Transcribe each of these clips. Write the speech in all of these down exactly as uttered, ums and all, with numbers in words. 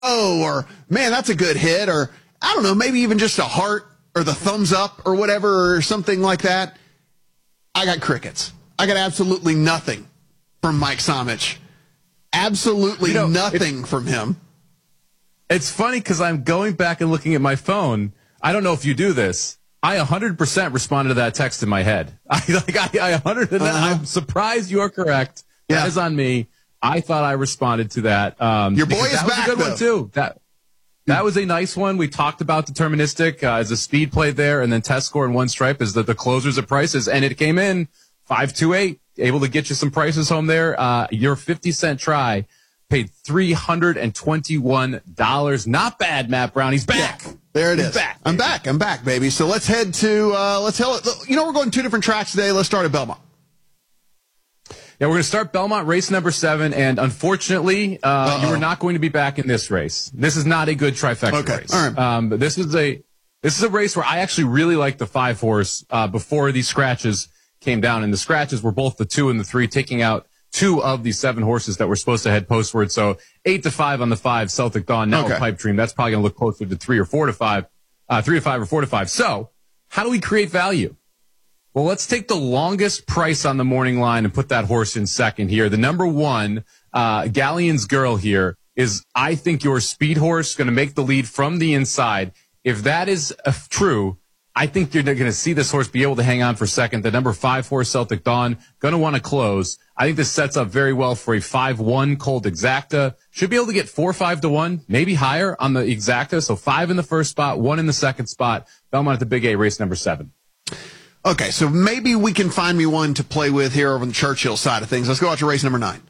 oh, or man, that's a good hit, or I don't know, maybe even just a heart or the thumbs up or whatever or something like that. I got crickets. I got absolutely nothing from Mike Somich. Absolutely you know, nothing from him. It's funny because I'm going back and looking at my phone. I don't know if you do this. I one hundred percent responded to that text in my head. I like I, I one hundred percent. Uh-huh. I'm surprised you are correct. Yeah. That is on me. I thought I responded to that. Um, Your boy is that back, was a good though. one too. That that was a nice one. We talked about deterministic uh, as a speed play there, and then test score in one stripe is that the closers at prices, and it came in five two eight, able to get you some prices home there. Uh, your fifty cent try paid three hundred twenty-one dollars. Not bad, Matt Brown. He's back. Yeah, there it He's is. Back, I'm back. I'm back, baby. So let's head to, uh, let's hell, you know, we're going two different tracks today. Let's start at Belmont. Yeah, we're going to start Belmont, race number seven, and unfortunately, uh, you are not going to be back in this race. This is not a good trifecta okay. race. All right. Um, but this is a this is a race where I actually really like the five horse uh, before these scratches came down, and the scratches were both the two and the three, taking out two of the seven horses that were supposed to head postward. So eight to five on the five, Celtic Dawn, now okay. a Pipe Dream. That's probably going to look closer to three or four to five, uh, three to five or four to five. So how do we create value? Well, let's take the longest price on the morning line and put that horse in second here. The number one, uh, Galleon's Girl here is, I think, your speed horse, going to make the lead from the inside. If that is uh, true, I think you're going to see this horse be able to hang on for second. The number five horse, Celtic Dawn, going to want to close. I think this sets up very well for a five one Cold Exacta. Should be able to get four five to one, maybe higher on the Exacta. So five in the first spot, one in the second spot. Belmont at the Big A, race number seven. Okay, so maybe we can find me one to play with here over on the Churchill side of things. Let's go out to race number nine.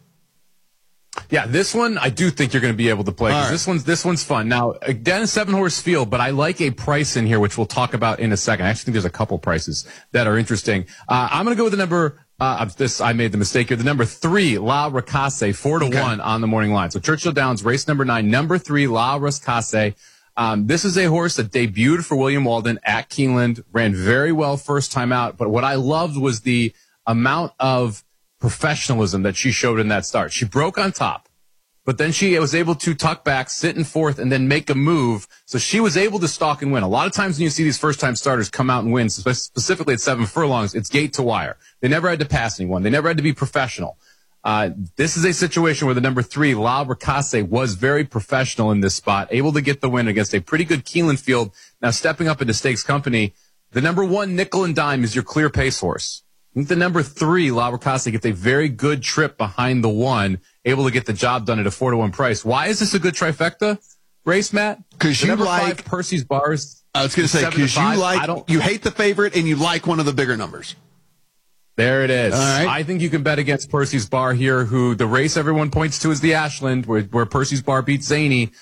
Yeah, this one I do think you're going to be able to play. Right. This one's this one's fun. Now, again, a seven horse field, but I like a price in here, which we'll talk about in a second. I actually think there's a couple prices that are interesting. Uh, I'm going to go with the number. Uh, this I made the mistake here. The number three, La Racasse, four to okay. one on the morning line. So Churchill Downs, race number nine, number three, La Racasse. Um, this is a horse that debuted for William Walden at Keeneland, ran very well first time out. But what I loved was the amount of professionalism that she showed in that start. She broke on top, but then she was able to tuck back, sit in fourth, and then make a move. So she was able to stalk and win. A lot of times when you see these first-time starters come out and win, specifically at seven furlongs, it's gate to wire. They never had to pass anyone. They never had to be professional. Uh, this is a situation where the number three, La Racasse, was very professional in this spot, able to get the win against a pretty good Keeneland field. Now stepping up into stakes company, the number one, Nickel and Dime, is your clear pace horse. I think the number three, La Racasse, gets a very good trip behind the one, able to get the job done at a four to one price. Why is this a good trifecta race, Matt? Because you like five, Percy's Bars. I was going to say because you like you hate the favorite and you like one of the bigger numbers. There it is. All right. I think you can bet against Percy's Bar here, who the race everyone points to is the Ashland, where, where Percy's Bar beats Zany.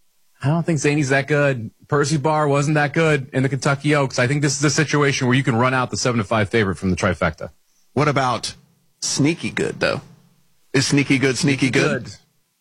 I don't think Zany's that good. Percy Bar wasn't that good in the Kentucky Oaks. I think this is a situation where you can run out the seven to five favorite from the trifecta. What about Sneaky Good, though? Is Sneaky Good sneaky, sneaky good? good?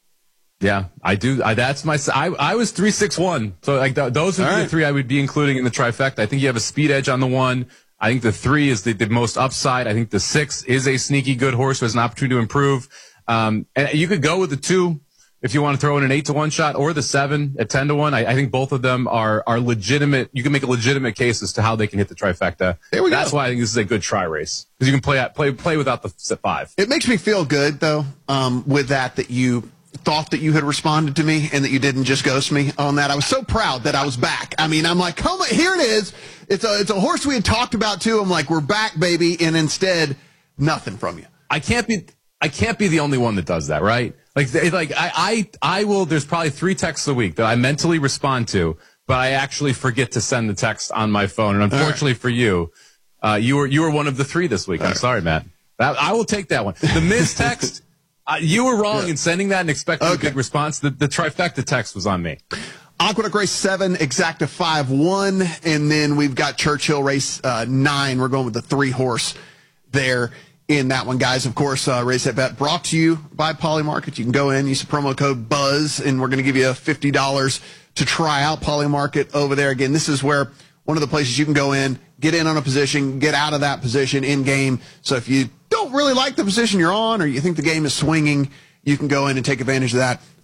Yeah, I do. I, that's my. I, I was three six one. So like th- those would be right. the three I would be including in the trifecta. I think you have a speed edge on the one. I think the three is the, the most upside. I think the six is a sneaky good horse who has an opportunity to improve. Um, and you could go with the two if you want to throw in an eight to one shot, or the seven at ten to one. I, I think both of them are are legitimate. You can make a legitimate case as to how they can hit the trifecta. There we go. That's why I think this is a good try race, because you can play play play without the five. It makes me feel good though, um, with that that you thought that you had responded to me and that you didn't just ghost me on that. I was so proud that I was back. I mean, I'm like, come on, here it is. It's a it's a horse we had talked about too. I'm like, we're back, baby, and instead, nothing from you. I can't be I can't be the only one that does that, right? Like, like I, I, I will, there's probably three texts a week that I mentally respond to, but I actually forget to send the text on my phone. And unfortunately right. for you, uh, you were, you were one of the three this week. All I'm right. sorry, Matt. That, I will take that one. The Miz text, uh, you were wrong yeah. in sending that and expecting okay. a big response. The, the trifecta text was on me. Aqueduct race seven, Exacta five one, and then we've got Churchill race uh, nine. We're going with the three horse there in that one, guys. Of course, uh, Race That Bet brought to you by Polymarket. You can go in, use the promo code BUZZ, and we're going to give you fifty dollars to try out Polymarket over there. Again, this is where one of the places you can go in, get in on a position, get out of that position in game. So if you don't really like the position you're on, or you think the game is swinging, you can go in and take advantage of that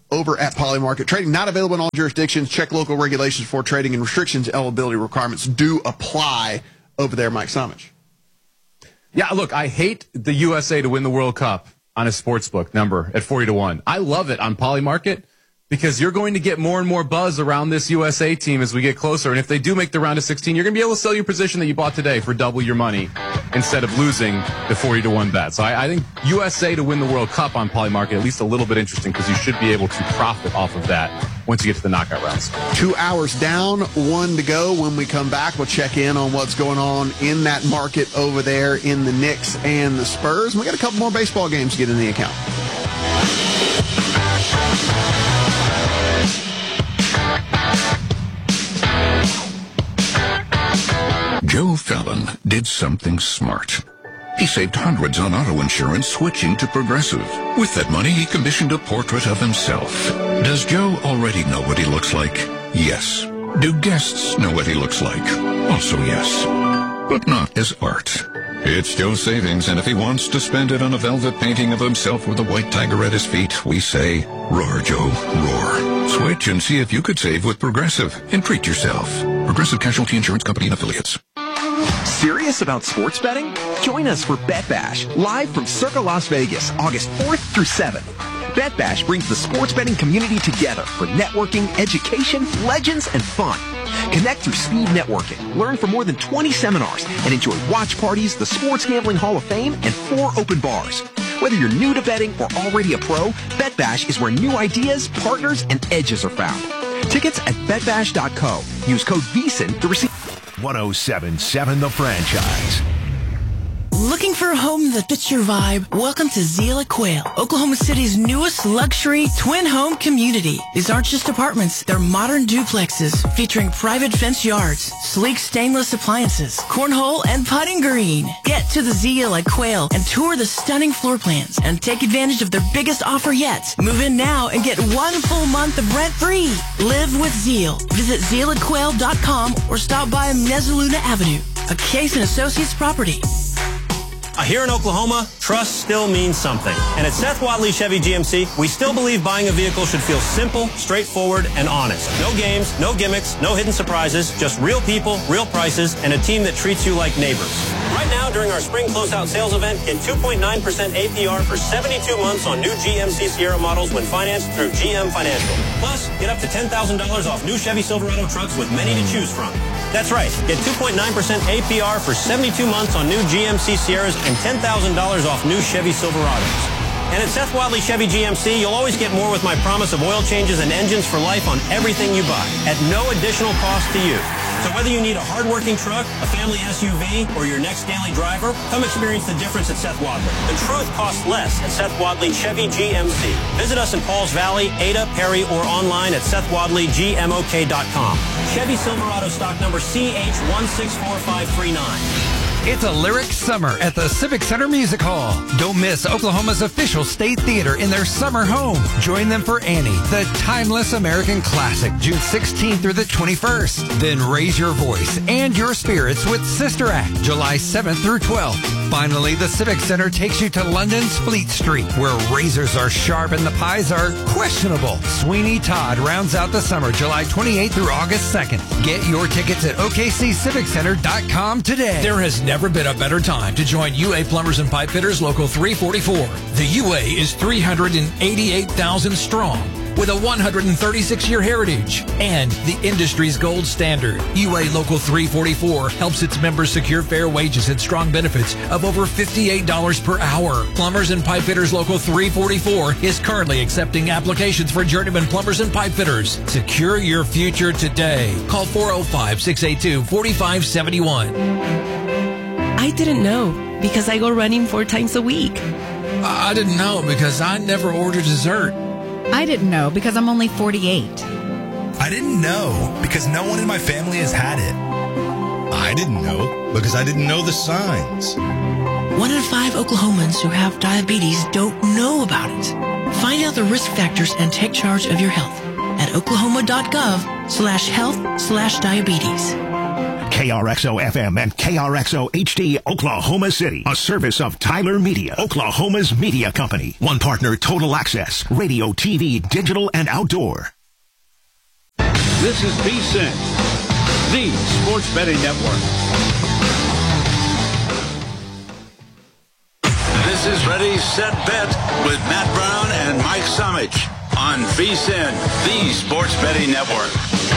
over at Polymarket Trading. Not available in all jurisdictions. Check local regulations for trading and restrictions. Eligibility requirements do apply over there, Mike Somich. Yeah, look, I hate the U S A to win the World Cup on a sportsbook number at forty to one. I love it on Polymarket because you're going to get more and more buzz around this U S A team as we get closer. And if they do make the round of sixteen, you're going to be able to sell your position that you bought today for double your money instead of losing the forty to one bet. So I, I think U S A to win the World Cup on Polymarket, at least a little bit interesting because you should be able to profit off of that once you get to the knockout rounds. Two hours down, one to go. When we come back, we'll check in on what's going on in that market over there in the Knicks and the Spurs. And we got a couple more baseball games to get in the account. Joe Fallon did something smart. He saved hundreds on auto insurance switching to Progressive. With that money, he commissioned a portrait of himself. Does Joe already know what he looks like? Yes. Do guests know what he looks like? Also yes. But not as art. It's Joe's savings, and if he wants to spend it on a velvet painting of himself with a white tiger at his feet, we say, roar, Joe, roar. Switch and see if you could save with Progressive and treat yourself. Progressive Casualty Insurance Company and Affiliates. Serious about sports betting? Join us for Bet Bash, live from Circa Las Vegas, August fourth through seventh. Bet Bash brings the sports betting community together for networking, education, legends, and fun. Connect through speed networking, learn from more than twenty seminars, and enjoy watch parties, the Sports Gambling Hall of Fame, and four open bars. Whether you're new to betting or already a pro, Bet Bash is where new ideas, partners, and edges are found. Tickets at bet bash dot co. Use code V S I N to receive one oh seven point seven The Franchise. Looking for a home that fits your vibe? Welcome to Zeal at Quail, Oklahoma City's newest luxury twin home community. These aren't just apartments, they're modern duplexes featuring private fence yards, sleek stainless appliances, cornhole, and putting green. Get to the Zeal at Quail and tour the stunning floor plans and take advantage of their biggest offer yet. Move in now and get one full month of rent free. Live with Zeal. Visit zeal at quail dot com or stop by Mezzaluna Avenue, a Case and Associates property. Here in Oklahoma, trust still means something. And at Seth Wadley Chevy G M C, we still believe buying a vehicle should feel simple, straightforward, and honest. No games, no gimmicks, no hidden surprises, just real people, real prices, and a team that treats you like neighbors. Right now, during our spring closeout sales event, get two point nine percent A P R for seventy-two months on new G M C Sierra models when financed through G M Financial. Plus, get up to ten thousand dollars off new Chevy Silverado trucks with many to choose from. That's right. Get two point nine percent A P R for seventy-two months on new G M C Sierras and ten thousand dollars off new Chevy Silverados. And at Seth Wadley Chevy G M C, you'll always get more with my promise of oil changes and engines for life on everything you buy at no additional cost to you. So whether you need a hard-working truck, a family S U V, or your next daily driver, come experience the difference at Seth Wadley. The truth costs less at Seth Wadley Chevy G M C. Visit us in Pauls Valley, Ada, Perry, or online at seth wadley g m o k dot com. Chevy Silverado stock number C H one six four five three nine. It's a lyric summer at the Civic Center Music Hall. Don't miss Oklahoma's official state theater in their summer home. Join them for Annie, the timeless American classic, June sixteenth through the twenty-first. Then raise your voice and your spirits with Sister Act, July seventh through twelfth. Finally, the Civic Center takes you to London's Fleet Street, where razors are sharp and the pies are questionable. Sweeney Todd rounds out the summer, July twenty-eighth through August second. Get your tickets at o k c civic center dot com today. There has never been a better time to join U A Plumbers and Pipe Fitters Local three forty-four. The U A is three hundred eighty-eight thousand strong with a one hundred thirty-six year heritage and the industry's gold standard. U A Local three forty-four helps its members secure fair wages and strong benefits of over fifty-eight dollars per hour. Plumbers and Pipe Fitters Local three forty-four is currently accepting applications for journeyman plumbers and pipe fitters. Secure your future today. Call four oh five, six eight two, four five seven one. I didn't know because I go running four times a week. I didn't know because I never order dessert. I didn't know because I'm only forty-eight. I didn't know because no one in my family has had it. I didn't know because I didn't know the signs. One in five Oklahomans who have diabetes don't know about it. Find out the risk factors and take charge of your health at oklahoma dot gov slash health slash diabetes. K R X O F M and K R X O H D Oklahoma City, a service of Tyler Media, Oklahoma's media company. One partner, Total Access, radio, T V, digital, and outdoor. This is VSiN, the Sports Betting Network. This is Ready, Set, Bet with Matt Brown and Mike Somich on VSiN, the Sports Betting Network.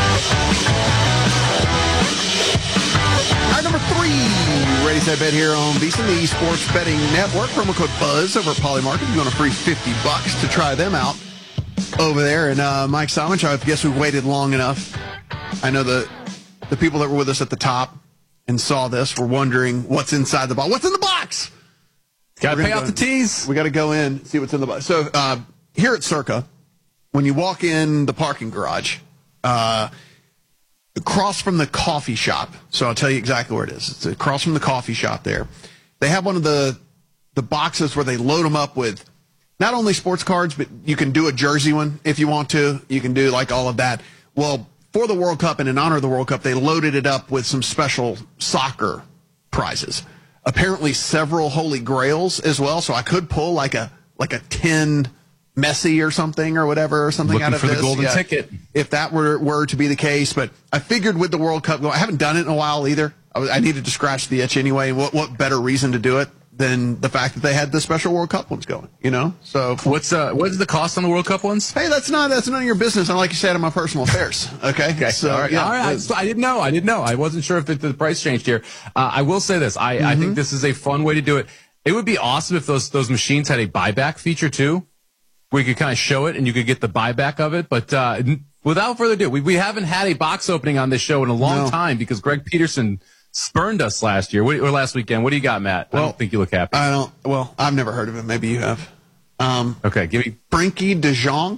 All right, number three, Ready, Set, Bet here on VSiN, the Sports Betting Network. Promo code BUZZ over at Polymarket. You're going to free fifty bucks to try them out over there. And uh, Mike Somich, I guess we've waited long enough. I know the the people that were with us at the top and saw this were wondering what's inside the box. What's in the box? Got to pay go off the in. tees. We got to go in, see what's in the box. So uh, here at Circa, when you walk in the parking garage, uh, across from the coffee shop, so I'll tell you exactly where it is. It's across from the coffee shop there. They have one of the the boxes where they load them up with not only sports cards, but you can do a jersey one if you want to. You can do like all of that. Well, for the World Cup and in honor of the World Cup, they loaded it up with some special soccer prizes. Apparently several Holy Grails as well, so I could pull like a like a ten Messi or something or whatever or something Looking out of for this. the golden Yeah, ticket. if that were were to be the case. But I figured with the World Cup, I haven't done it in a while either. I, was, I needed to scratch the itch anyway. What what better reason to do it than the fact that they had the special World Cup ones going? You know, so what's uh what's the cost on the World Cup ones? Hey, that's not that's none of your business. Unlike you said in my personal affairs. Okay, Okay, so all right, yeah, all right. I, so I didn't know. I didn't know. I wasn't sure if it, the price changed here. Uh, I will say this. I, mm-hmm. I think this is a fun way to do it. It would be awesome if those those machines had a buyback feature too, where you could kind of show it and you could get the buyback of it. But uh, without further ado, we we haven't had a box opening on this show in a long No. time because Greg Peterson spurned us last year what, or last weekend. What do you got, Matt? Well, I don't think you look happy. I don't. Well, I've never heard of him. Maybe you have. Um, okay, give me Frankie de Jong.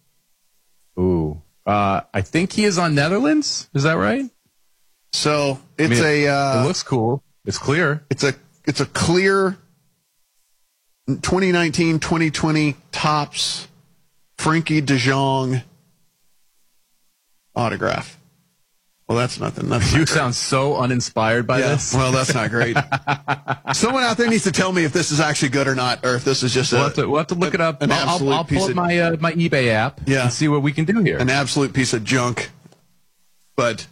Ooh, uh, I think he is on Netherlands. Is that right? So it's I mean, a. Uh, it looks cool. It's clear. It's a. It's a clear. twenty nineteen twenty twenty Topps Frankie de Jong autograph. Well, that's nothing. That's you not sound so uninspired by yeah, this. Well, that's not great. Someone out there needs to tell me if this is actually good or not, or if this is just we'll a, have to, we'll have to look it up. An I'll, absolute I'll, I'll piece pull up of, my uh, my eBay app yeah. and see what we can do here. An absolute piece of junk. But,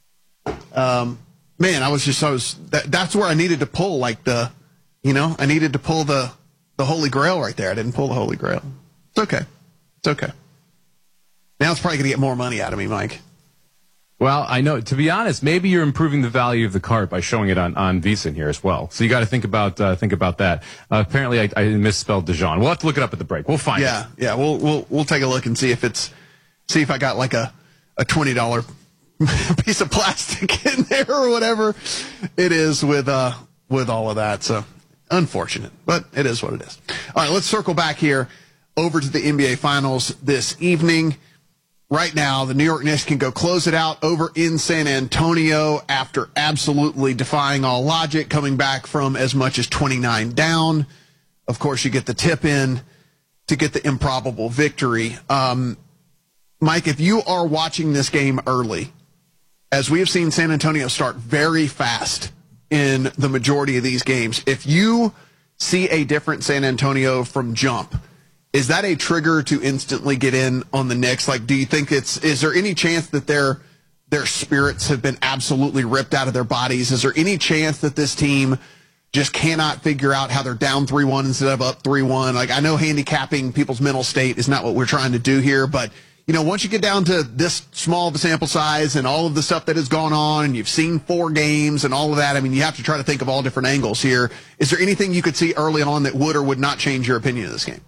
um, man, I was just, I was, that, that's where I needed to pull, like the, you know, I needed to pull the, the Holy Grail right there. I didn't pull the Holy Grail. It's okay. It's okay. Now it's probably going to get more money out of me, Mike. Well, I know, to be honest, maybe you're improving the value of the cart by showing it on, on VSiN here as well. So you got to think about, uh, think about that. Uh, apparently I, I misspelled Dijon. We'll have to look it up at the break. We'll find yeah, it. Yeah. Yeah. We'll, we'll, we'll take a look and see if it's, see if I got like a, a twenty dollars piece of plastic in there or whatever it is with, uh, with all of that. So unfortunate, but it is what it is. All right. Let's circle back here over to the N B A finals this evening. Right now, the New York Knicks can go close it out over in San Antonio after absolutely defying all logic, coming back from as much as twenty-nine down. Of course, you get the tip in to get the improbable victory. Um, Mike, if you are watching this game early, as we have seen San Antonio start very fast in the majority of these games, if you see a different San Antonio from jump, is that a trigger to instantly get in on the Knicks? Like, do you think it's, is there any chance that their, their spirits have been absolutely ripped out of their bodies? Is there any chance that this team just cannot figure out how they're down three one instead of up three one? Like, I know handicapping people's mental state is not what we're trying to do here, but, you know, once you get down to this small of a sample size and all of the stuff that has gone on and you've seen four games and all of that, I mean, you have to try to think of all different angles here. Is there anything you could see early on that would or would not change your opinion of this game?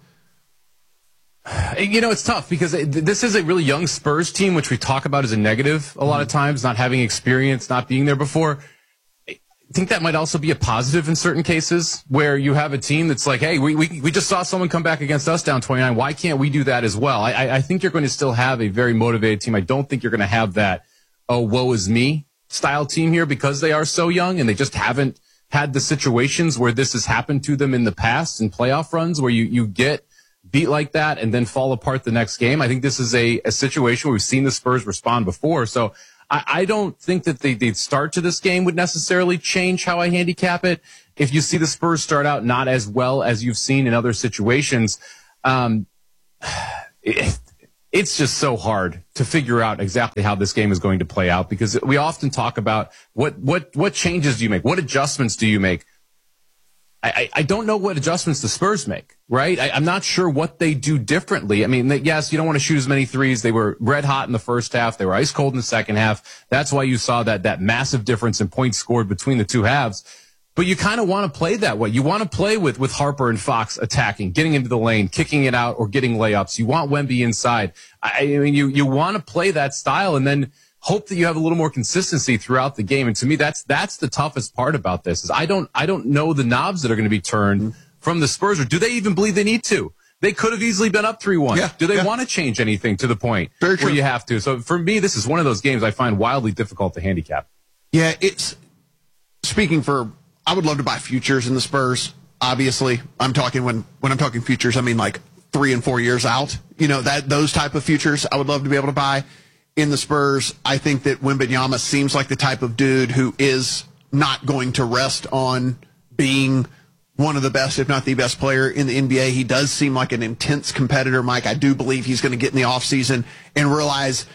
You know, it's tough because this is a really young Spurs team, which we talk about as a negative a lot of times, not having experience, not being there before. I think that might also be a positive in certain cases where you have a team that's like, hey, we we, we just saw someone come back against us down twenty-nine. Why can't we do that as well? I, I think you're going to still have a very motivated team. I don't think you're going to have that, oh, woe is me style team here because they are so young and they just haven't had the situations where this has happened to them in the past in playoff runs where you, you get beat like that and then fall apart the next game. I think this is a, a situation where we've seen the Spurs respond before. So I, I don't think that the, the start to this game would necessarily change how I handicap it. If you see the Spurs start out not as well as you've seen in other situations, um, it, it's just so hard to figure out exactly how this game is going to play out, because we often talk about what, what, what changes do you make? What adjustments do you make? I, I don't know what adjustments the Spurs make, right? I, I'm not sure what they do differently. I mean, yes, you don't want to shoot as many threes. They were red hot in the first half. They were ice cold in the second half. That's why you saw that, that massive difference in points scored between the two halves. But you kind of want to play that way. You want to play with, with Harper and Fox attacking, getting into the lane, kicking it out, or getting layups. You want Wemby inside. I, I mean, you, you want to play that style and then hope that you have a little more consistency throughout the game. And to me, that's, that's the toughest part about this is I don't, I don't know the knobs that are going to be turned mm-hmm. from the Spurs, or do they even believe they need to? They could have easily been up three one. Yeah, do they yeah. want to change anything to the point Very where true. you have to? So for me, this is one of those games I find wildly difficult to handicap. Yeah, it's speaking for, I would love to buy futures in the Spurs. Obviously, I'm talking when, when I'm talking futures, I mean like three and four years out, you know, that, those type of futures I would love to be able to buy in the Spurs. I think that Wembanyama seems like the type of dude who is not going to rest on being one of the best, if not the best player in the N B A. He does seem like an intense competitor, Mike. I do believe he's going to get in the offseason and realize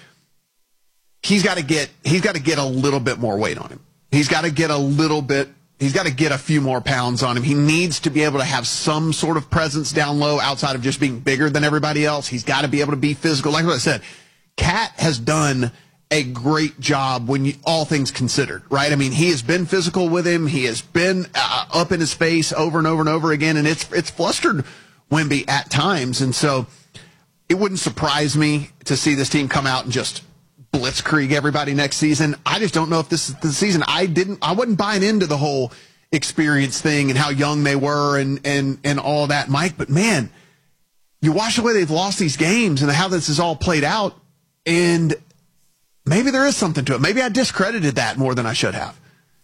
he's got to get, he's got to get a little bit more weight on him. He's got to get a little bit, he's got to get a few more pounds on him. He needs to be able to have some sort of presence down low outside of just being bigger than everybody else. He's got to be able to be physical. Like what I said, Cat has done a great job when you, all things considered, right? I mean, he has been physical with him. He has been uh, up in his face over and over and over again, and it's it's flustered Wemby at times. And so it wouldn't surprise me to see this team come out and just blitzkrieg everybody next season. I just don't know if this is the season. I didn't, I wasn't buying into the whole experience thing and how young they were and and and all that, Mike. But man, you watch the way they've lost these games and how this is all played out. And maybe there is something to it. Maybe I discredited that more than I should have.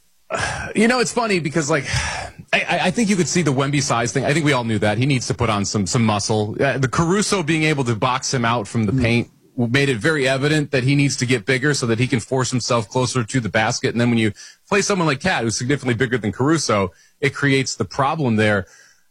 You know, it's funny because, like, I, I think you could see the Wemby size thing. I think we all knew that. He needs to put on some some muscle. Uh, the Caruso being able to box him out from the paint made it very evident that he needs to get bigger so that he can force himself closer to the basket. And then when you play someone like Cat, who's significantly bigger than Caruso, it creates the problem there.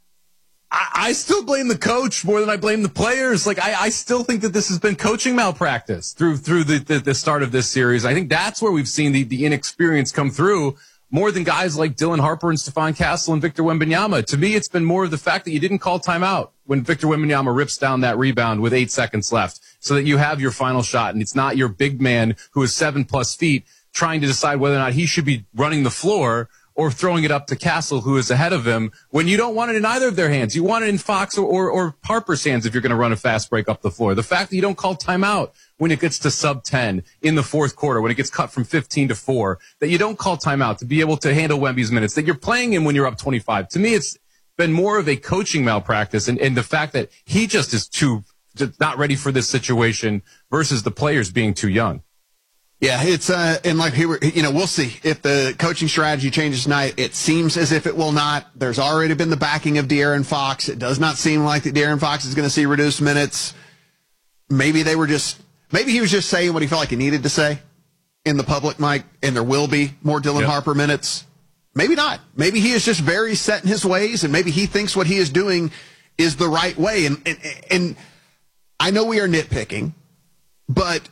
I still blame the coach more than I blame the players. Like, I, I still think that this has been coaching malpractice through through the, the, the start of this series. I think that's where we've seen the, the inexperience come through more than guys like Dylan Harper and Stephon Castle and Victor Wembanyama. To me, it's been more of the fact that you didn't call timeout when Victor Wembanyama rips down that rebound with eight seconds left so that you have your final shot, and it's not your big man who is seven plus feet trying to decide whether or not he should be running the floor or throwing it up to Castle, who is ahead of him, when you don't want it in either of their hands. You want it in Fox or, or, or Harper's hands if you're going to run a fast break up the floor. The fact that you don't call timeout when it gets to sub ten in the fourth quarter, when it gets cut from fifteen to four, that you don't call timeout to be able to handle Wemby's minutes, that you're playing him when you're up twenty-five. To me, it's been more of a coaching malpractice, and, and the fact that he just is too, just not ready for this situation versus the players being too young. Yeah, it's uh, and like he were, you know, we'll see if the coaching strategy changes tonight. It seems as if it will not. There's already been the backing of De'Aaron Fox. It does not seem like that De'Aaron Fox is going to see reduced minutes. Maybe they were just, maybe he was just saying what he felt like he needed to say in the public, Mike, and there will be more Dylan yep. Harper minutes. Maybe not. Maybe he is just very set in his ways, and maybe he thinks what he is doing is the right way. And and, and I know we are nitpicking, but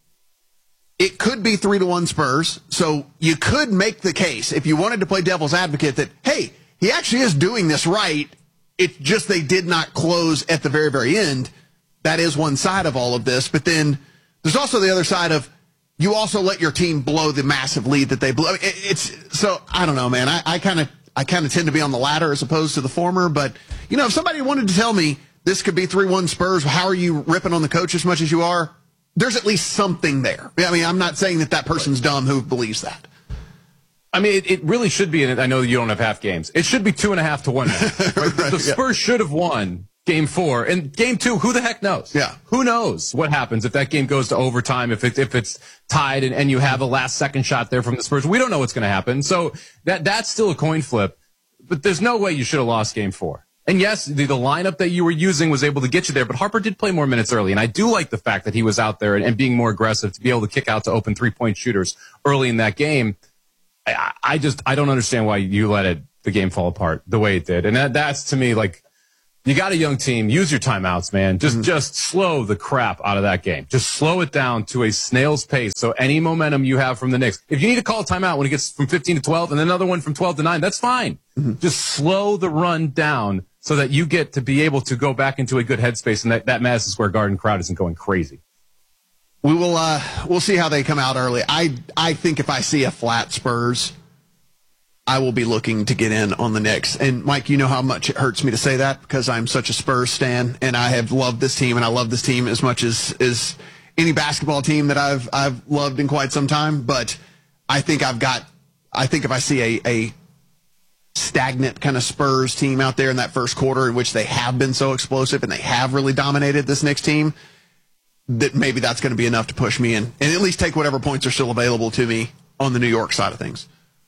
it could be three to one Spurs, so you could make the case, if you wanted to play devil's advocate, that, hey, he actually is doing this right. It's just they did not close at the very, very end. That is one side of all of this. But then there's also the other side of you also let your team blow the massive lead that they blew. It's so I don't know, man. I kind of I kind of tend to be on the latter as opposed to the former. But you know, if somebody wanted to tell me this could be three one Spurs, how are you ripping on the coach as much as you are? There's at least something there. I mean, I'm not saying that that person's dumb who believes that. I mean, it, it really should be, and I know that you don't have half games. It should be two and a half to one. Right? right, the Spurs yeah. should have won game four. And game two, who the heck knows? Yeah. Who knows what happens if that game goes to overtime, if, it, if it's tied and, and you have a last second shot there from the Spurs. We don't know what's going to happen. So that that's still a coin flip. But there's no way you should have lost game four. And yes, the, the lineup that you were using was able to get you there, but Harper did play more minutes early. And I do like the fact that he was out there and, and being more aggressive to be able to kick out to open three-point shooters early in that game. I, I just, I don't understand why you let it, the game fall apart the way it did. And that, that's to me, like, you got a young team. Use your timeouts, man. Just, mm-hmm. just slow the crap out of that game. Just slow it down to a snail's pace. So any momentum you have from the Knicks, if you need to call a timeout when it gets from fifteen to twelve and another one from twelve to nine, that's fine. Mm-hmm. Just slow the run down so that you get to be able to go back into a good headspace and that, that Madison Square Garden crowd isn't going crazy. We will, uh, we'll see how they come out early. I, I think if I see a flat Spurs, I will be looking to get in on the Knicks. And, Mike, you know how much it hurts me to say that because I'm such a Spurs stan, and I have loved this team, and I love this team as much as, as any basketball team that I've I've loved in quite some time. But I think I've got – I think if I see a, a stagnant kind of Spurs team out there in that first quarter in which they have been so explosive and they have really dominated this Knicks team, that maybe that's going to be enough to push me in and at least take whatever points are still available to me on the New York side of things.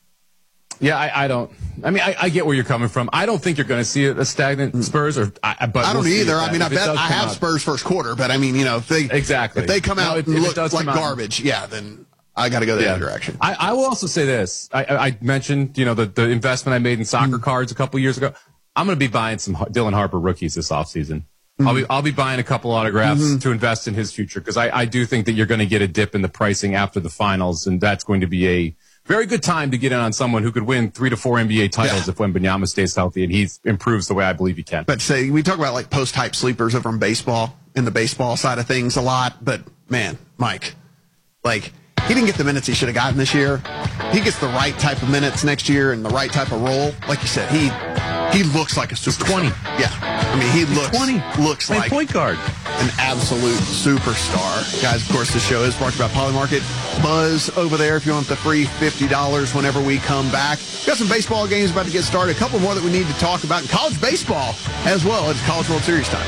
Yeah, I, I don't. I mean, I, I get where you're coming from. I don't think you're going to see a, a stagnant Spurs, or I, but I don't we'll either. I mean, I bet I have out. Spurs first quarter, but I mean, you know, if they exactly if they come out no, if, and if look like garbage, out. yeah, then I got to go the yeah. other direction. I, I will also say this: I, I mentioned, you know, the, the investment I made in soccer mm. cards a couple years ago. I'm going to be buying some Dylan Harper rookies this offseason. Mm. I'll be I'll be buying a couple autographs mm-hmm. to invest in his future because I, I do think that you're going to get a dip in the pricing after the finals, and that's going to be a very good time to get in on someone who could win three to four N B A titles yeah. if Wembanyama stays healthy and he improves the way I believe he can. But say we talk about like post-hype sleepers over in baseball, in the baseball side of things a lot. But man, Mike, like he didn't get the minutes he should have gotten this year. He gets the right type of minutes next year and the right type of role. Like you said, he he looks like a superstar. He's twenty. Yeah, I mean he He's looks twenty. looks Playing like point guard. An absolute superstar. Guys, of course, this show is brought to you by Polymarket. Buzz over there if you want the free fifty dollars whenever we come back. We've got some baseball games about to get started. A couple more that we need to talk about in college baseball as well. It's College World Series time.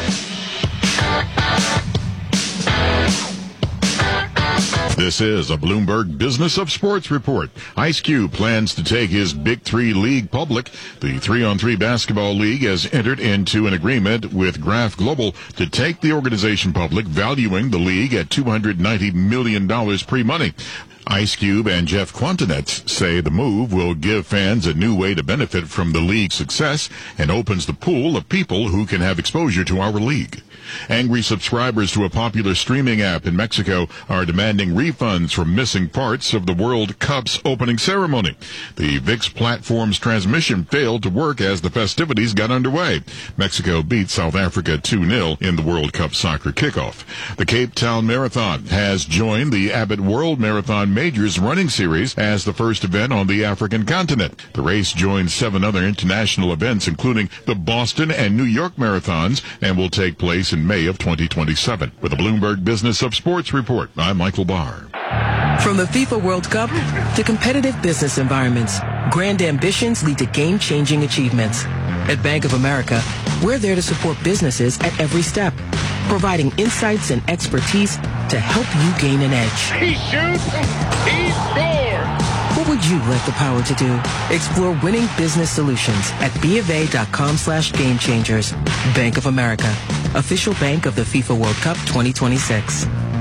This is a Bloomberg Business of Sports report. Ice Cube plans to take his Big Three league public. The three-on-three basketball league has entered into an agreement with Graph Global to take the organization public, valuing the league at two hundred ninety million dollars pre-money. Ice Cube and Jeff Quantinet say the move will give fans a new way to benefit from the league's success and opens the pool of people who can have exposure to our league. Angry subscribers to a popular streaming app in Mexico are demanding refunds for missing parts of the World Cup's opening ceremony. The V I X platform's transmission failed to work as the festivities got underway. Mexico beat South Africa two nil in the World Cup soccer kickoff. The Cape Town Marathon has joined the Abbott World Marathon Majors running series as the first event on the African continent. The race joins seven other international events, including the Boston and New York marathons, and will take place in May of twenty twenty-seven. With the Bloomberg Business of Sports report, I'm Michael Barr. From the FIFA World Cup to competitive business environments, grand ambitions lead to game-changing achievements. At Bank of America, we're there to support businesses at every step, providing insights and expertise to help you gain an edge. He shoots, he scores! What would you like the power to do? Explore winning business solutions at BofA.com slash game changers. Bank of America, official bank of the FIFA World Cup twenty twenty-six.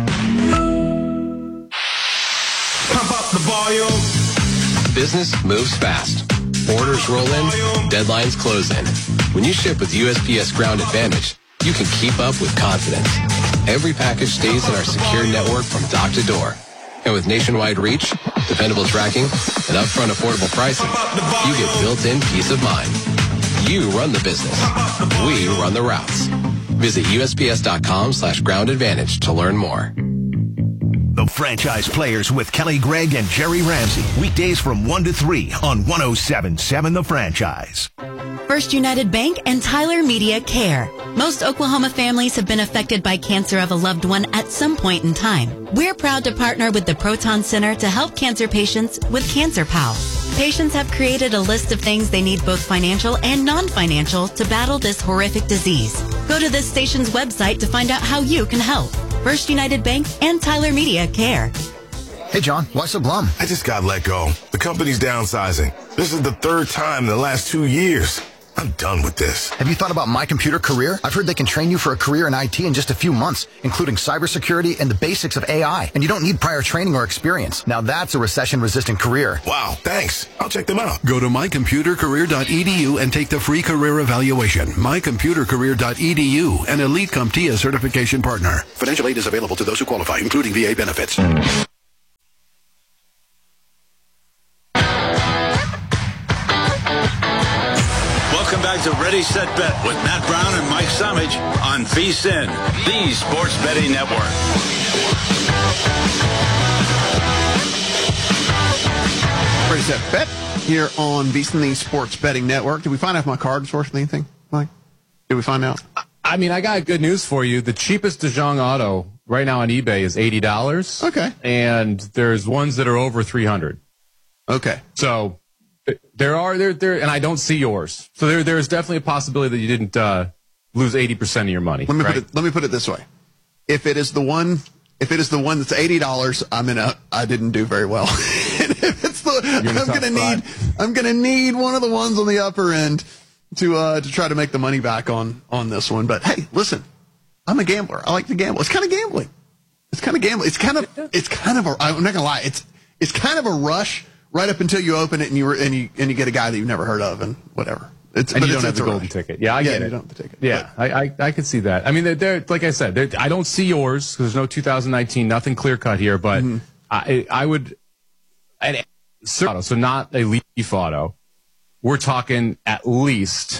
Pump up the volume. Business moves fast. Orders roll in, deadlines close in. When you ship with U S P S Ground Advantage, you can keep up with confidence. Every package stays in our secure network from dock to door. And with nationwide reach, dependable tracking, and upfront affordable pricing, you get built-in peace of mind. You run the business. We run the routes. Visit USPS.com slash ground advantage to learn more. The Franchise Players with Kelly Gregg and Jerry Ramsey. Weekdays from one to three on one oh seven point seven The Franchise. First United Bank and Tyler Media care. Most Oklahoma families have been affected by cancer of a loved one at some point in time. We're proud to partner with the Proton Center to help cancer patients with Cancer Pal. Patients have created a list of things they need, both financial and non-financial, to battle this horrific disease. Go to this station's website to find out how you can help. First United Bank and Tyler Media care. Hey, John, why so glum? I just got let go. The company's downsizing. This is the third time in the last two years. I'm done with this. Have you thought about My Computer Career? I've heard they can train you for a career in I T in just a few months, including cybersecurity and the basics of A I. And you don't need prior training or experience. Now that's a recession-resistant career. Wow, thanks. I'll check them out. Go to my computer career dot e d u and take the free career evaluation. my computer career dot e d u, an Elite CompTIA certification partner. Financial aid is available to those who qualify, including V A benefits. Welcome back to Ready, Set, Bet with Matt Brown and Mike Summage on VSiN, the Sports Betting Network. Ready, Set, Bet here on VSiN, the Sports Betting Network. Did we find out if my card is worth anything, Mike? Did we find out? I mean, I got good news for you. The cheapest DeJong auto right now on eBay is eighty dollars. Okay. And there's ones that are over three hundred dollars. Okay. So there are, there, there, and I don't see yours. So there, there's definitely a possibility that you didn't uh, lose eighty percent of your money. Let me right? put it, let me put it this way. If it is the one, if it is the one that's eighty dollars, I'm in a, I didn't do very well. And if it's the, I'm going to need, I'm going to need one of the ones on the upper end to, uh, to try to make the money back on, on this one. But hey, listen, I'm a gambler. I like to gamble. It's kind of gambling. It's kind of gambling. It's kind of, it's kind of a, I'm not going to lie. It's, it's kind of a rush right up until you open it and you and you and you get a guy that you've never heard of and whatever. It's, and but you it's, don't it's have the a golden rush. ticket. Yeah, I yeah, get you it. don't have the ticket. Yeah, I, I I could see that. I mean, they're, they're like I said, they're, I don't see yours because there's no two thousand nineteen, nothing clear cut here. But mm-hmm. I I would, and so not a Leaf auto. We're talking at least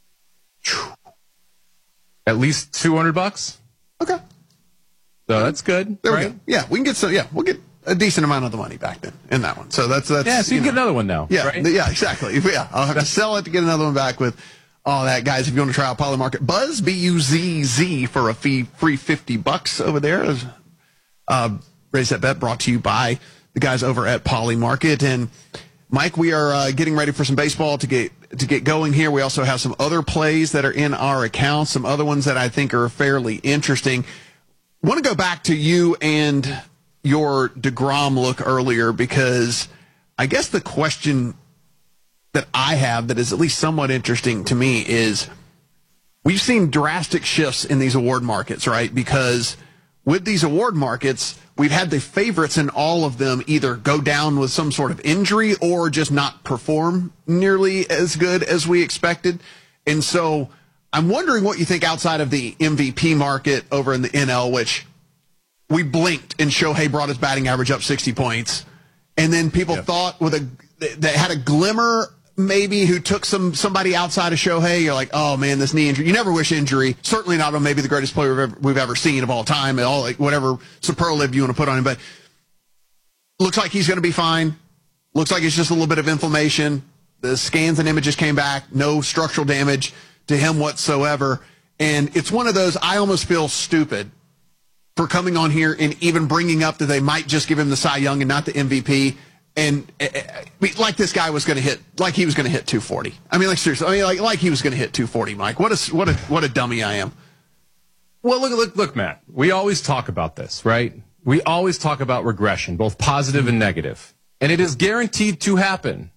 at least two hundred bucks. Okay, so that's good. There right? we go. Yeah, we can get some. Yeah, we'll get a decent amount of the money back then in that one. So that's that's yeah. So you, you can know. get another one now. Yeah, right? yeah, exactly. Yeah, I'll have to sell it to get another one back with all that, guys. If you want to try out Polymarket Buzz, B U Z Z for a fee, free fifty bucks over there. Uh, Raise That Bet brought to you by the guys over at Polymarket. And Mike, we are uh, getting ready for some baseball to get to get going here. We also have some other plays that are in our account, some other ones that I think are fairly interesting. I want to go back to you and your DeGrom look earlier, because I guess the question that I have that is at least somewhat interesting to me is we've seen drastic shifts in these award markets, right? Because with these award markets, we've had the favorites in all of them either go down with some sort of injury or just not perform nearly as good as we expected. And so I'm wondering what you think outside of the M V P market over in the N L, which we blinked and Shohei brought his batting average up sixty points. And then people yeah. thought with a, they had a glimmer maybe who took some somebody outside of Shohei. You're like, oh man, this knee injury. You never wish injury. Certainly not on maybe the greatest player we've ever, we've ever seen of all time. All like whatever superlative you want to put on him, but looks like he's going to be fine. Looks like it's just a little bit of inflammation. The scans and images came back. No structural damage to him whatsoever. And it's one of those, I almost feel stupid for coming on here and even bringing up that they might just give him the Cy Young and not the M V P. And uh, like this guy was going to hit, like he was going to hit two forty. I mean, like seriously, I mean, like like he was going to hit two forty. Mike, what a what a what a dummy I am. Well, look, look, look, Matt. We always talk about this, right? We always talk about regression, both positive and negative, and it is guaranteed to happen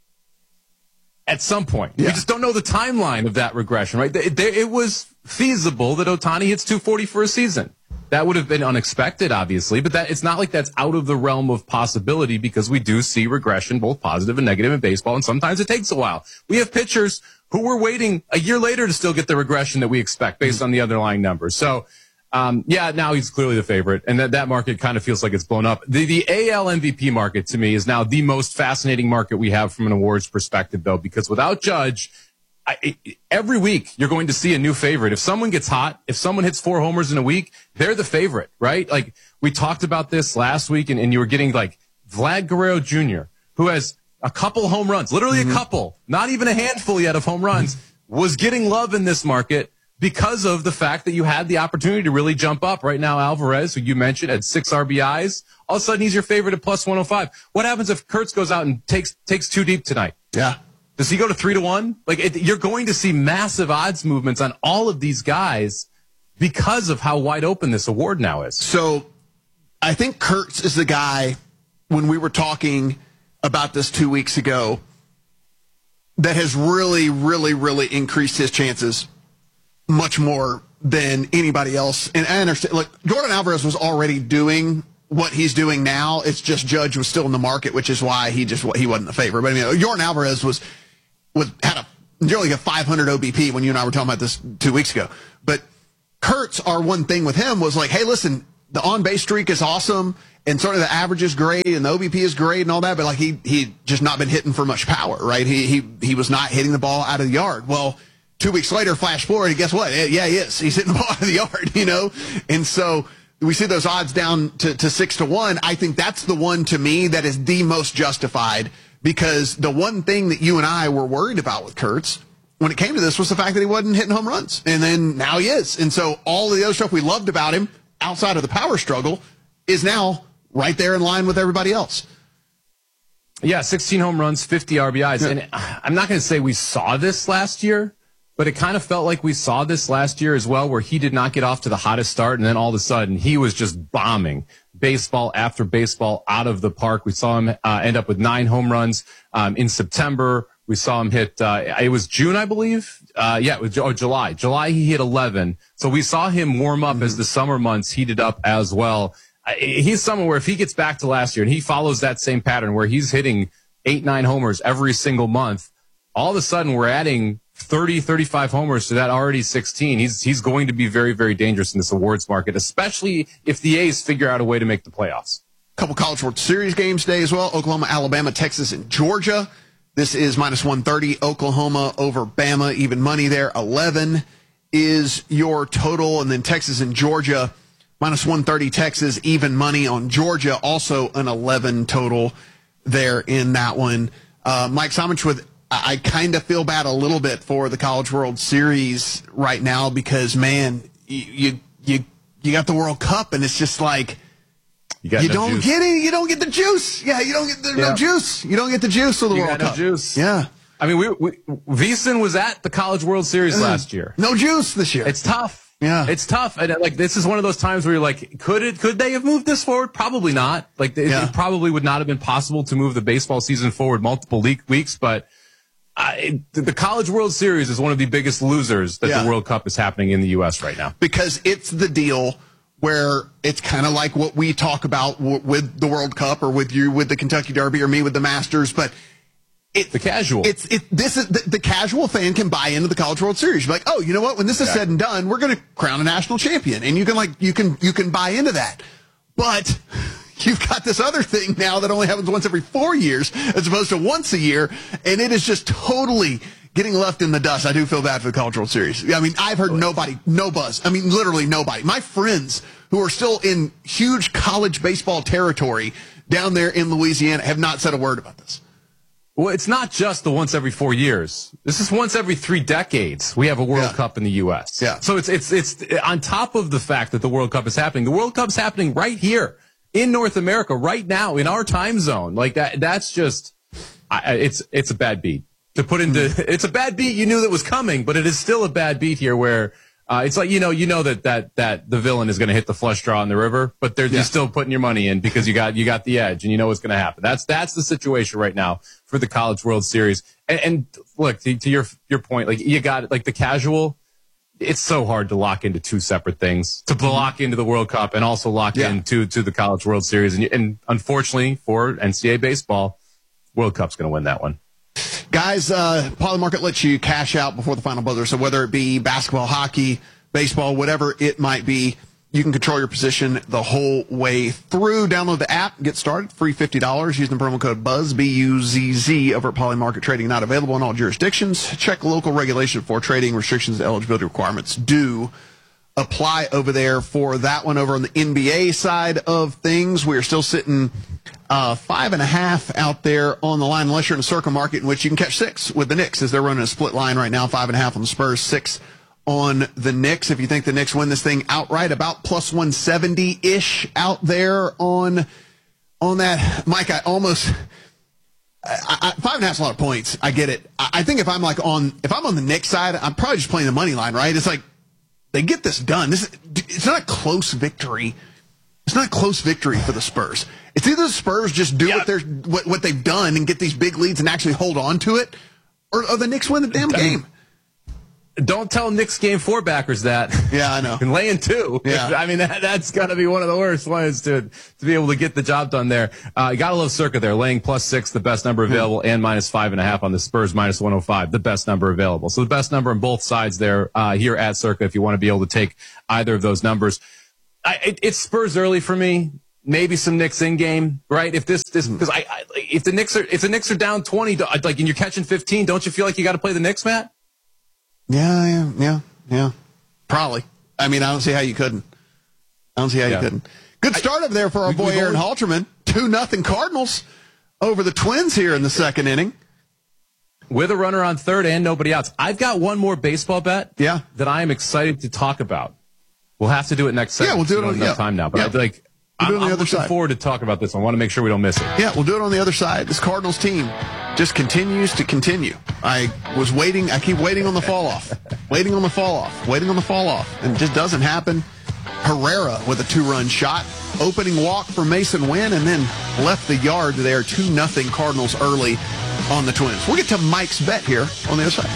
at some point. Yeah. We just don't know the timeline of that regression, right? It, it was feasible that Ohtani hits two forty for a season. That would have been unexpected, obviously, but that it's not like that's out of the realm of possibility, because we do see regression, both positive and negative in baseball, and sometimes it takes a while. We have pitchers who were waiting a year later to still get the regression that we expect based on the underlying numbers. So, um, yeah, now he's clearly the favorite, and that, that market kind of feels like it's blown up. The, the A L M V P market, to me, is now the most fascinating market we have from an awards perspective, though, because without Judge, I, every week you're going to see a new favorite. If someone gets hot, if someone hits four homers in a week, they're the favorite, right? Like we talked about this last week, and, and you were getting like Vlad Guerrero Junior, who has a couple home runs, literally mm-hmm. a couple, not even a handful yet of home runs, was getting love in this market because of the fact that you had the opportunity to really jump up. Right now, Alvarez, who you mentioned, had six R B Is. All of a sudden, he's your favorite at plus one oh five. What happens if Kurtz goes out and takes takes two deep tonight? Yeah. Does he go to three to one? Like it, you're going to see massive odds movements on all of these guys because of how wide open this award now is. So I think Kurtz is the guy, when we were talking about this two weeks ago, that has really, really, really increased his chances much more than anybody else. And I understand, look, Jordan Alvarez was already doing what he's doing now. It's just Judge was still in the market, which is why he just he wasn't the favorite. But I mean, Jordan Alvarez was was had a nearly a five hundred O B P when you and I were talking about this two weeks ago. But Kurtz, our one thing with him was like, hey, listen, the on-base streak is awesome, and sort of the average is great, and the O B P is great, and all that. But like he he just not been hitting for much power, right? He he he was not hitting the ball out of the yard. Well, two weeks later, flash forward, and guess what? Yeah, he is. He's hitting the ball out of the yard, you know. And so we see those odds down to, to six to one. I think that's the one to me that is the most justified, because the one thing that you and I were worried about with Kurtz when it came to this was the fact that he wasn't hitting home runs. And then now he is. And so all of the other stuff we loved about him outside of the power struggle is now right there in line with everybody else. Yeah, sixteen home runs, fifty R B Is. Yeah. And I'm not going to say we saw this last year, but it kind of felt like we saw this last year as well, where he did not get off to the hottest start, and then all of a sudden he was just bombing baseball after baseball out of the park. We saw him uh, end up with nine home runs um, in September. We saw him hit, uh, it was June, I believe. Uh, yeah, it was oh, July. July, he hit eleven. So we saw him warm up mm-hmm. as the summer months heated up as well. Uh, he's someone where if he gets back to last year and he follows that same pattern where he's hitting eight, nine homers every single month, all of a sudden we're adding thirty, thirty-five homers to that already sixteen. He's, he's going to be very, very dangerous in this awards market, especially if the A's figure out a way to make the playoffs. A couple College World Series games today as well. Oklahoma, Alabama, Texas, and Georgia. This is minus one thirty. Oklahoma over Bama, even money there. eleven is your total. And then Texas and Georgia, minus one thirty Texas, even money on Georgia. Also an eleven total there in that one. Uh, Mike Somich, with I, I kind of feel bad a little bit for the College World Series right now because, man, you you you got the World Cup, and it's just like, You, got you no don't juice. get it. You don't get the juice. Yeah, you don't get the yeah. no juice. You don't get the juice of the you World got Cup. No juice. Yeah. I mean, we, we VSiN was at the College World Series mm. last year. No juice this year. It's tough. Yeah, it's tough. And like this is one of those times where you're like, could it? Could they have moved this forward? Probably not. Like it, yeah. it probably would not have been possible to move the baseball season forward multiple le- weeks. But uh, it, the College World Series is one of the biggest losers that yeah. the World Cup is happening in the U S right now, because it's the deal where it's kind of like what we talk about w- with the World Cup, or with you with the Kentucky Derby, or me with the Masters, but it, the casual. It's it. This is the, the casual fan can buy into the College World Series. You're like, oh, you know what? When this is yeah. said and done, we're going to crown a national champion, and you can like you can you can buy into that. But you've got this other thing now that only happens once every four years, as opposed to once a year, and it is just totally getting left in the dust. I do feel bad for the College World Series. I mean, I've heard nobody, no buzz. I mean, literally nobody. My friends who are still in huge college baseball territory down there in Louisiana have not said a word about this. Well, it's not just the once every four years. This is once every three decades. We have a World yeah. Cup in the U S. Yeah. So it's, it's, it's on top of the fact that the World Cup is happening. The World Cup's happening right here in North America right now in our time zone. Like that, that's just, I, it's, it's a bad beat. To put into, it's a bad beat you knew that was coming, but it is still a bad beat here where uh, it's like, you know, you know that, that, that the villain is going to hit the flush draw in the river, but they're, yeah. you're still putting your money in because you got, you got the edge and you know what's going to happen. That's, that's the situation right now for the College World Series. And, and look, to, to your, your point, like you got like the casual, it's so hard to lock into two separate things, to lock into the World Cup and also lock yeah. into to the College World Series. And, and unfortunately for N C double A baseball, World Cup's going to win that one. Guys, uh, Polymarket lets you cash out before the final buzzer. So whether it be basketball, hockey, baseball, whatever it might be, you can control your position the whole way through. Download the app, get started. Free fifty dollars using the promo code BUZZ, B U Z Z, over at Polymarket Trading. Not available in all jurisdictions. Check local regulation for trading. Restrictions and eligibility requirements do apply over there for that one. Over on the N B A side of things, we are still sitting uh, five and a half out there on the line, unless you're in a circle market in which you can catch six with the Knicks, as they're running a split line right now, five and a half on the Spurs, six on the Knicks. If you think the Knicks win this thing outright, about plus one seventy-ish out there on on that. Mike, I almost I, I, five and a half is a lot of points. I get it. I, I think if I'm like on if I'm on the Knicks side, I'm probably just playing the money line, right? It's like they get this done. This it's not a close victory. It's not a close victory for the Spurs. It's either the Spurs just do yep. what they're what, what they've done and get these big leads and actually hold on to it, Or, or the Knicks win the damn game. Don't tell Knicks game four backers that. Yeah, I know. And laying two. Yeah. I mean, that, that's got to be one of the worst ones to to be able to get the job done there. Uh, you got to love Circa there, laying plus six, the best number available, mm-hmm. and minus five and a half on the Spurs, minus one oh five, the best number available. So the best number on both sides there uh, here at Circa if you want to be able to take either of those numbers. I, it, it's Spurs early for me. Maybe some Knicks in game, right? If this, this, because I, I, if the Knicks are, if the Knicks are down twenty, like, and you're catching fifteen, don't you feel like you got to play the Knicks, Matt? Yeah, yeah, yeah, yeah. Probably. I mean, I don't see how you couldn't. I don't see how yeah. you couldn't. Good start up there for our we, boy Aaron Halterman. Two nothing Cardinals over the Twins here in the second inning. With a runner on third and nobody else. I've got one more baseball bet. Yeah. That I am excited to talk about. We'll have to do it next segment. Yeah, we'll do it. We don't on, have yeah. time now, but yeah. I'd like. We'll do it I'm, on the I'm other looking side. forward to talking about this. I want to make sure we don't miss it. Yeah, we'll do it on the other side. This Cardinals team just continues to continue. I was waiting. I keep waiting on the fall off, waiting on the fall off, waiting on the fall off, and it just doesn't happen. Herrera with a two-run shot, opening walk for Mason Wynn, and then left the yard there. Two nothing Cardinals early on the Twins. We'll get to Mike's bet here on the other side.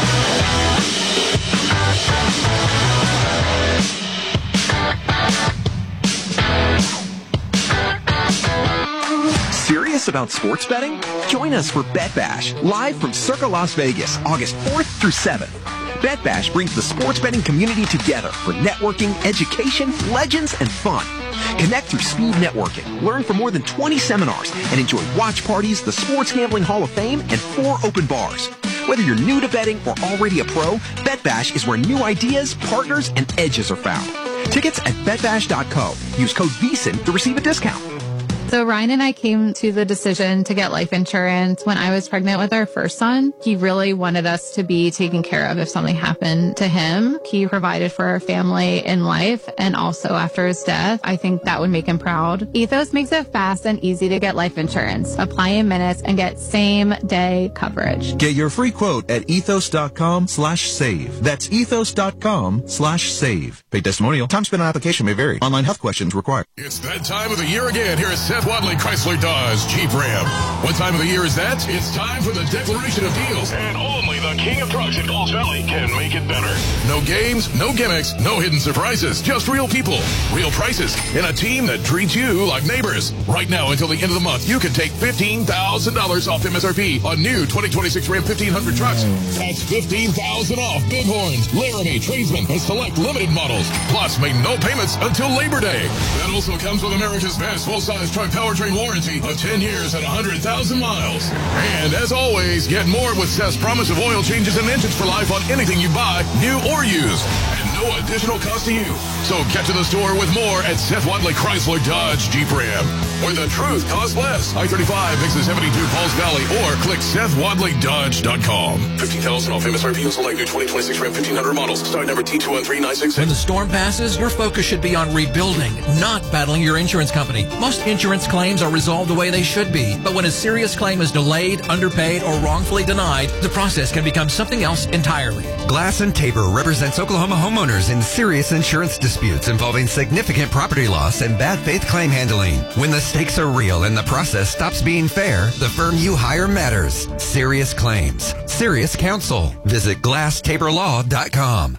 Serious about sports betting? Join us for Bet Bash, live from Circa Las Vegas, August fourth through seventh. Bet Bash brings the sports betting community together for networking, education, legends, and fun. Connect through speed networking, learn from more than twenty seminars, and enjoy watch parties, the Sports Gambling Hall of Fame, and four open bars. Whether you're new to betting or already a pro, Bet Bash is where new ideas, partners, and edges are found. Tickets at bet bash dot co. Use code V S I N to receive a discount. So Ryan and I came to the decision to get life insurance when I was pregnant with our first son. He really wanted us to be taken care of if something happened to him. He provided for our family in life and also after his death. I think that would make him proud. Ethos makes it fast and easy to get life insurance. Apply in minutes and get same day coverage. Get your free quote at ethos.com slash save. That's ethos.com slash save. Paid testimonial. Time spent on application may vary. Online health questions required. It's that time of the year again here at Seth Wadley Chrysler Dodge Jeep Ram. What time of the year is that? It's time for the declaration of deals. And only the king of trucks in Falls Valley can make it better. No games, no gimmicks, no hidden surprises. Just real people, real prices, and a team that treats you like neighbors. Right now until the end of the month, you can take fifteen thousand dollars off M S R P on new twenty twenty-six Ram fifteen hundred trucks. That's fifteen thousand dollars off Bighorns, Laramie, Tradesman, and select limited models. Plus, make no payments until Labor Day. That also comes with America's best full-size truck powertrain warranty of ten years and one hundred thousand miles. And as always, get more with Seth's promise of oil changes and engines for life on anything you buy, new or used. And no additional cost to you. So get to the store with more at Seth Wadley Chrysler Dodge Jeep Ram, where the truth costs less. I thirty-five, exit seventy-two, Falls Valley, or click Seth Wadley Dodge dot com. fifteen thousand dollars off M S R P on select new twenty twenty-six Ram fifteen hundred models. Start number T two one three nine six six. When the storm passes, your focus should be on rebuilding, not battling your insurance company. Most insurance claims are resolved the way they should be, but when a serious claim is delayed, underpaid, or wrongfully denied, the process can become something else entirely. Glass and Tabor represents Oklahoma homeowners in serious insurance disputes involving significant property loss and bad faith claim handling. When the stakes are real and the process stops being fair, the firm you hire matters. Serious claims. Serious counsel. Visit glass tabor law dot com.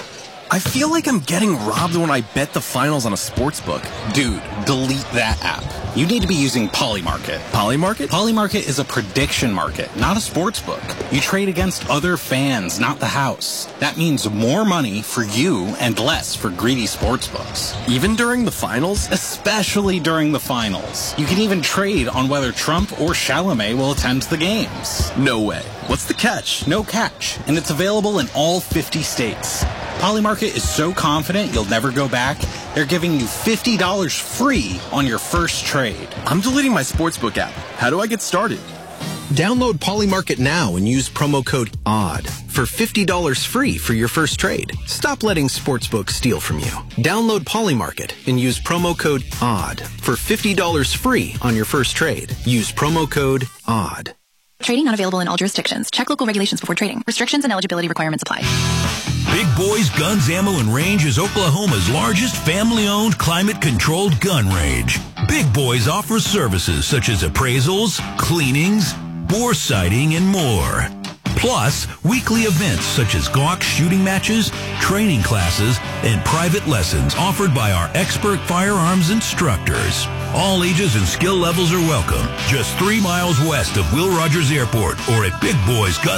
I feel like I'm getting robbed when I bet the finals on a sports book. Dude, delete that app. You need to be using Polymarket. Polymarket? Polymarket is a prediction market, not a sports book. You trade against other fans, not the house. That means more money for you and less for greedy sports books. Even during the finals? Especially during the finals. You can even trade on whether Trump or Chalamet will attend the games. No way. What's the catch? No catch. And it's available in all fifty states. Polymarket is so confident you'll never go back, they're giving you fifty dollars free on your first trade. I'm deleting my sportsbook app. How do I get started? Download Polymarket now and use promo code ODD for fifty dollars free for your first trade. Stop letting sportsbooks steal from you. Download Polymarket and use promo code ODD for fifty dollars free on your first trade. Use promo code ODD. Trading not available in all jurisdictions. Check local regulations before trading. Restrictions and eligibility requirements apply. Big Boys Guns, Ammo, and Range is Oklahoma's largest family-owned, climate-controlled gun range. Big Boys offers services such as appraisals, cleanings, bore sighting, and more. Plus, weekly events such as Glock shooting matches, training classes, and private lessons offered by our expert firearms instructors. All ages and skill levels are welcome. Just three miles west of Will Rogers Airport or at Big Boys Guns